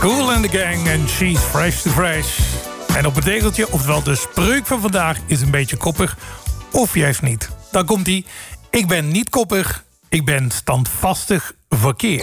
Kool and the Gang en She's Fresh to Fresh. En op het tegeltje, oftewel de spreuk van vandaag, is een beetje koppig. Of juist niet. Dan komt-ie. Ik ben niet koppig, ik ben standvastig verkeerd.